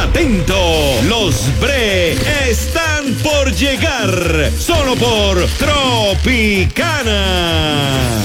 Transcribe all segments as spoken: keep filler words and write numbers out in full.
atento, los Bre están por llegar, solo por Tropicana.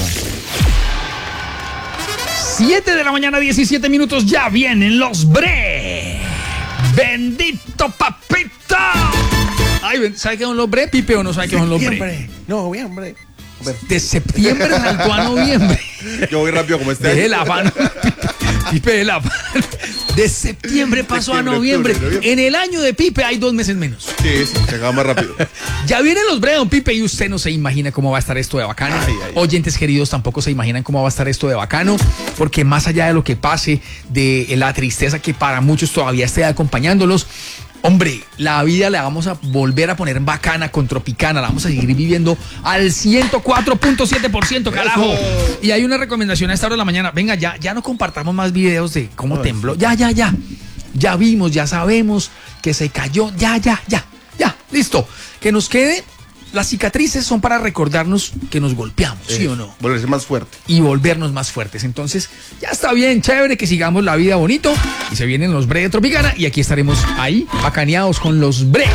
siete de la mañana, diecisiete minutos, ya vienen los Bre. ¡Bendito papito! Ay, ¿sabe qué son los Bre, Pipe, o no sabe qué son los Bre? No, bien, Bre. De septiembre saltó a noviembre. Yo voy rápido como este. De la mano, Pipe, de la mano. De septiembre pasó Septiembre, a noviembre. octubre, noviembre. En el año de Pipe hay dos meses menos. Sí, sí, se acaba más rápido. Ya vienen los Bre, don Pipe, y usted no se imagina cómo va a estar esto de bacano. Ay, ay. Oyentes queridos tampoco se imaginan cómo va a estar esto de bacano, porque más allá de lo que pase, de la tristeza que para muchos todavía esté acompañándolos, hombre, la vida la vamos a volver a poner bacana con Tropicana, la vamos a seguir viviendo al ciento cuatro punto siete por ciento, carajo. Eso. Y hay una recomendación a esta hora de la mañana. Venga, ya, ya no compartamos más videos de cómo Ay, tembló. sí. Ya, ya, ya. Ya vimos, ya sabemos que se cayó. Ya, ya, ya, ya. Listo. Que nos quede. Las cicatrices son para recordarnos que nos golpeamos, ¿sí Eh, o no? Volverse más fuerte. Y volvernos más fuertes. Entonces, ya está bien, chévere, que sigamos la vida bonito. Y se vienen los Bre de Tropicana. Y aquí estaremos ahí, bacaneados con los Bre.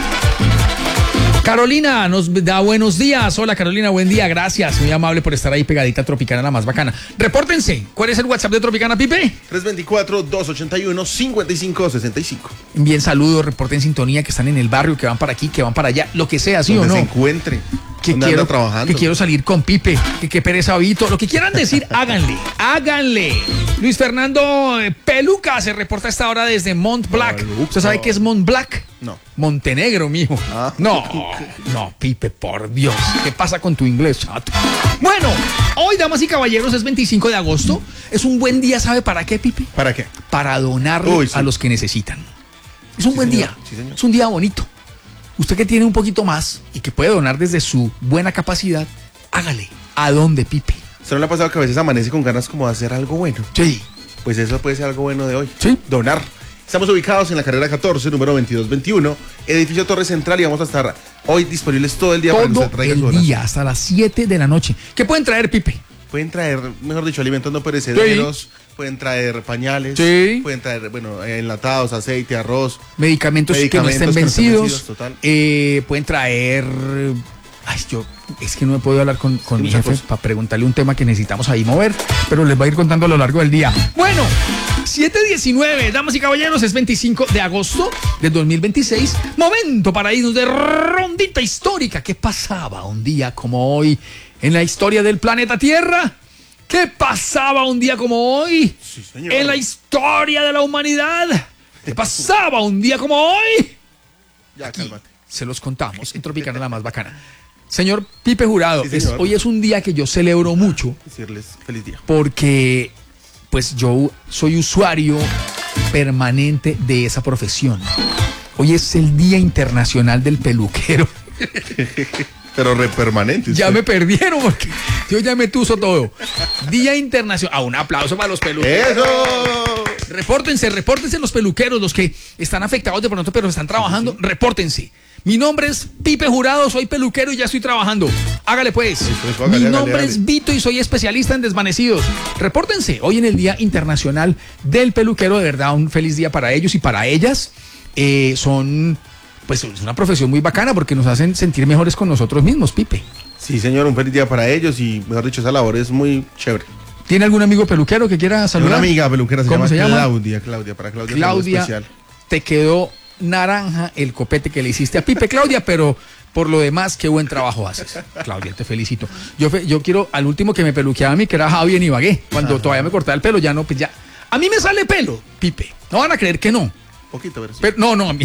Carolina nos da buenos días. Hola, Carolina, buen día. Gracias, muy amable por estar ahí pegadita a Tropicana, la más bacana. Repórtense. ¿Cuál es el WhatsApp de Tropicana, Pipe? tres dos cuatro, dos ocho uno, cinco cinco seis cinco. Bien, saludos, reporten sintonía, que están en el barrio, que van para aquí, que van para allá, lo que sea, ¿sí o Donde no? se encuentre. Que donde quiero, anda trabajando. que quiero salir con Pipe, que, que pereza Vito, lo que quieran decir, háganle, háganle. Luis Fernando eh, Peluca se reporta a esta hora desde Mont Blanc. Peluca. ¿Usted sabe qué es Mont Blanc? No. Montenegro, mijo. Ah. No, no, Pipe, por Dios. ¿Qué pasa con tu inglés, chato? Bueno, hoy, damas y caballeros, es veinticinco de agosto. Es un buen día, ¿sabe para qué, Pipe? ¿Para qué? Para donarle Uy, sí. a los que necesitan. Es un Sí, buen señor. día. Sí, señor. Es un día bonito. Usted que tiene un poquito más y que puede donar desde su buena capacidad, hágale. ¿A dónde, Pipe? ¿Se no le ha pasado que a veces amanece con ganas como de hacer algo bueno? Sí. Pues eso puede ser algo bueno de hoy. Sí. Donar. Estamos ubicados en la carrera catorce, número veintidós veintiuno, edificio Torre Central, y vamos a estar hoy disponibles todo el día para que Todo usted traiga su el donación. día, hasta las siete de la noche. ¿Qué pueden traer, Pipe? Pueden traer, mejor dicho, alimentos no perecederos, pueden traer pañales, Sí. pueden traer, bueno, enlatados, aceite, arroz. Medicamentos, que no Medicamentos estén que no estén vencidos. vencidos, total. Eh, pueden traer... Ay, yo... Es que no me puedo hablar con, con Sí, mi muchas jefe cosas. para preguntarle un tema que necesitamos ahí mover, pero les va a ir contando a lo largo del día. Bueno, siete diecinueve, damas y caballeros, es veinticinco de agosto del dos mil veintiséis. Momento para irnos de rondita histórica. ¿Qué pasaba un día como hoy en la historia del planeta Tierra? ¿Qué pasaba un día como hoy Sí, señor. en la historia de la humanidad? ¿Qué pasaba un día como hoy? Ya, Aquí cálmate. se los contamos en Tropicana, la más bacana. Señor Pipe Jurado, Sí, es- señor. hoy es un día que yo celebro mucho Decirles feliz día. porque pues yo soy usuario permanente de esa profesión. Hoy es el Día Internacional del Peluquero. Pero re permanente. Ya usted. me perdieron porque yo ya me tuso todo. Día Internacional. Ah, un aplauso para los peluqueros. ¡Eso! Repórtense, repórtense los peluqueros, los que están afectados de pronto, pero están trabajando. Repórtense. Mi nombre es Pipe Jurado, soy peluquero y ya estoy trabajando. Hágale pues. Eso, eso, hágale, Mi hágale, nombre hágale. es Vito y soy especialista en desvanecidos. Repórtense hoy en el Día Internacional del Peluquero. De verdad, un feliz día para ellos y para ellas. Eh, son, pues, es una profesión muy bacana porque nos hacen sentir mejores con nosotros mismos, Pipe. Sí, señor, un feliz día para ellos y, mejor dicho, esa labor es muy chévere. ¿Tiene algún amigo peluquero que quiera saludar? Una amiga peluquera se ¿Cómo llama, se llama? Claudia. Claudia, para Claudia. saludo Claudia, especial. te quedó naranja el copete que le hiciste a Pipe, Claudia, pero por lo demás, qué buen trabajo haces. Claudia, te felicito. Yo, fe- yo quiero al último que me peluqueaba a mí, que era Javi en Ibagué. Cuando Ajá. todavía me cortaba el pelo, ya no, pues ya. A mí me sale pelo, Pipe. No van a creer que no. Poquito, pero sí. Pero, no, no, a mí.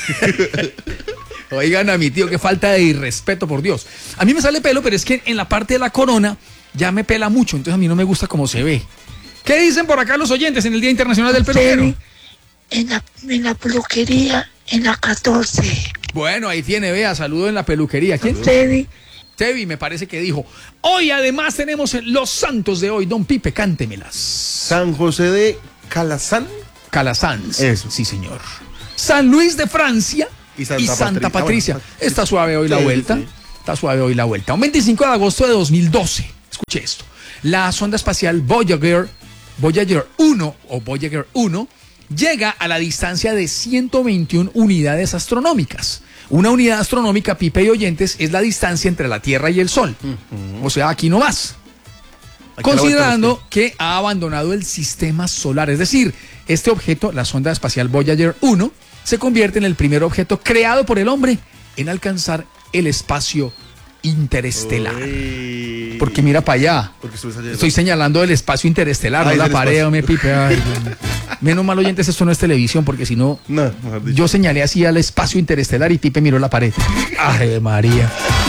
Oigan a mi tío, qué falta de irrespeto, por Dios. A mí me sale pelo, pero es que en la parte de la corona ya me pela mucho, entonces a mí no me gusta cómo se ve. ¿Qué dicen por acá los oyentes en el Día Internacional del Peluquero? Tevi, en la, en la peluquería, en la catorce. Bueno, ahí tiene, vea, saludo en la peluquería. ¿Quién? Tevi, Tevi me parece que dijo. Hoy además tenemos los santos de hoy. Don Pipe, cántemelas. San José de Calazán. Calasanz. Eso. Sí, señor. San Luis de Francia Y Santa Patri- Patricia. ah, bueno, Está suave hoy la sí, vuelta. sí. Está suave hoy la vuelta. Un veinticinco de agosto de dos mil doce. Escuche esto. La sonda espacial Voyager, Voyager uno o Voyager uno llega a la distancia de ciento veintiuna unidades astronómicas. Una unidad astronómica, Pipe y oyentes, es la distancia entre la Tierra y el Sol. Uh-huh. O sea, aquí no más. Aquí considerando que ha abandonado el sistema solar. Es decir, este objeto, la sonda espacial Voyager uno, se convierte en el primer objeto creado por el hombre en alcanzar el espacio interestelar. Uy. Porque mira para allá. Estoy señalando el espacio interestelar, ay, no la pared, me Pipe. Ay, menos mal, oyentes, esto no es televisión, porque si no, no yo señalé así al espacio interestelar y Pipe miró la pared. Ay, María.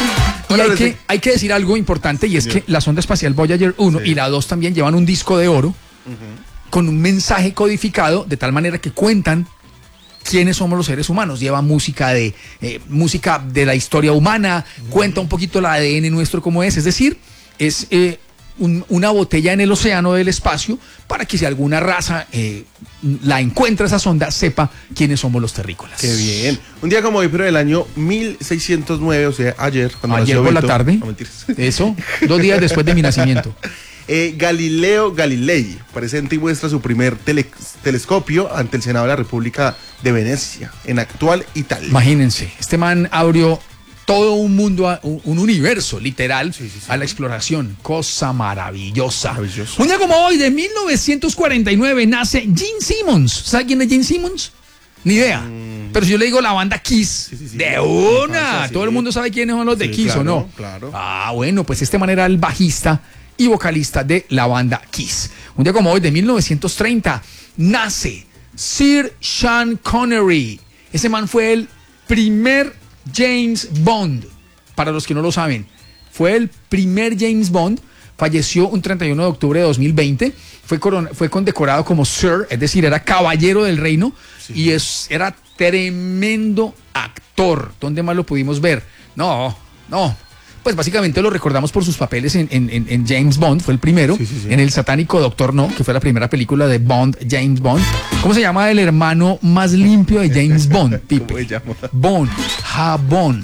Y hay que, hay que decir algo importante, y es que la sonda espacial Voyager uno sí. y la dos también llevan un disco de oro uh-huh. con un mensaje codificado, de tal manera que cuentan quiénes somos los seres humanos. Lleva música de eh, música de la historia humana, uh-huh. cuenta un poquito el A D N nuestro como es, es decir, es eh, un, una botella en el océano del espacio para que si alguna raza eh, la encuentra esa sonda, sepa quiénes somos los terrícolas. Qué bien. Un día como hoy, pero del año mil seiscientos nueve, o sea, ayer. Cuando ayer por la tarde. No, eso, dos días después de mi nacimiento. Eh, Galileo Galilei presenta y muestra su primer tele, telescopio ante el Senado de la República de Venecia, en actual Italia. Imagínense, este man abrió todo un mundo, un, un universo literal sí, sí, sí. a la exploración. Cosa maravillosa. Maravilloso. Un día como hoy, de mil novecientos cuarenta y nueve, nace Gene Simmons. ¿Sabe quién es Gene Simmons? Ni idea. Mm. Pero si yo le digo la banda Kiss, sí, sí, sí. de una. Todo el mundo sabe quiénes son los de sí, Kiss, claro, ¿o no? Claro. Ah, bueno, pues este man era el bajista y vocalista de la banda Kiss. Un día como hoy, de mil novecientos treinta, nace Sir Sean Connery. Ese man fue el primer James Bond. Para los que no lo saben, fue el primer James Bond. Falleció un treinta y uno de octubre de dos mil veinte. Fue, coron- fue condecorado como Sir, es decir, era caballero del reino. Sí. Y es, era tremendo actor. ¿Dónde más lo pudimos ver? No, no. Pues básicamente lo recordamos por sus papeles en, en, en James Bond, fue el primero, sí, sí, sí. en El satánico Doctor No, que fue la primera película de Bond, James Bond. ¿Cómo se llama el hermano más limpio de James Bond, Pipe? ¿Cómo se llama? Bond, jabón.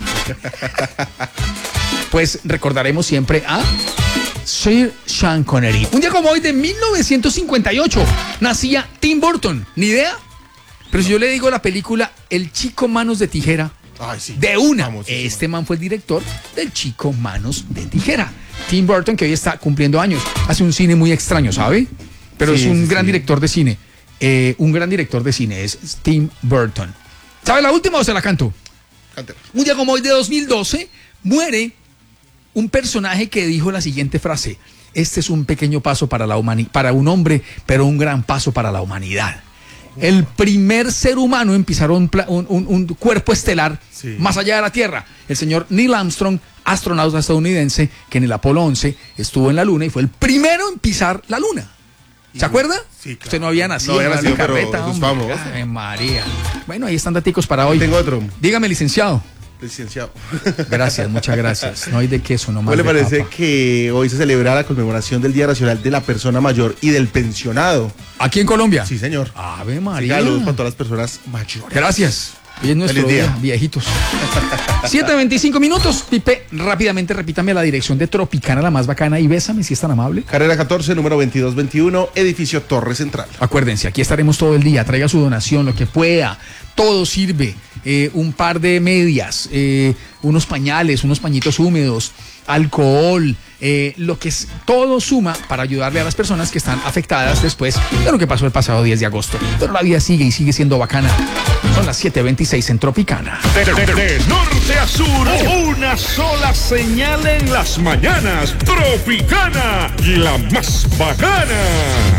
Pues recordaremos siempre a Sir Sean Connery. Un día como hoy, de mil novecientos cincuenta y ocho, nacía Tim Burton. ¿Ni idea? Pero si yo le digo la película El chico manos de tijera, ay, sí. de una, este man fue el director del Chico Manos de Tijera. Tim Burton, que hoy está cumpliendo años, hace un cine muy extraño, ¿sabe? Pero sí, es un sí, gran sí. director de cine. Eh, un gran director de cine es Tim Burton. ¿Sabe la última o se la canto? Cántela. Un día como hoy, de dos mil doce, muere un personaje que dijo la siguiente frase: este es un pequeño paso para la humani- para un hombre, pero un gran paso para la humanidad. El primer ser humano en pisar un, pla- un, un, un cuerpo estelar sí. más allá de la Tierra, el señor Neil Armstrong, astronauta estadounidense que en el Apolo once estuvo en la Luna y fue el primero en pisar la Luna. ¿Se acuerda? Sí, claro. Usted no había nacido, no había nacido, en la carreta, pero hombre. Ay, María. Bueno, ahí están daticos para hoy. Tengo otro. Dígame, licenciado. Licenciado. Gracias, muchas gracias. No hay de queso, nomás. ¿Cómo le parece papa. que hoy se celebra la conmemoración del Día Nacional de la Persona Mayor y del Pensionado? ¿Aquí en Colombia? Sí, señor. Ave María. Saludos para todas las personas mayores. Gracias. Hoy es nuestro Feliz día. día, viejitos. siete veinticinco minutos. Pipe, rápidamente repítame la dirección de Tropicana, la más bacana, y bésame si es tan amable. Carrera catorce, número veintidós veintiuno, edificio Torre Central. Acuérdense, aquí estaremos todo el día. Traiga su donación, lo que pueda. Todo sirve. Eh, un par de medias, eh, unos pañales, unos pañitos húmedos, alcohol, eh, lo que es, todo suma para ayudarle a las personas que están afectadas después de lo que pasó el pasado diez de agosto. Pero la vida sigue y sigue siendo bacana. Son las siete veintiséis en Tropicana. De, de, de, de norte a sur, una sola señal en las mañanas. Tropicana, la más bacana.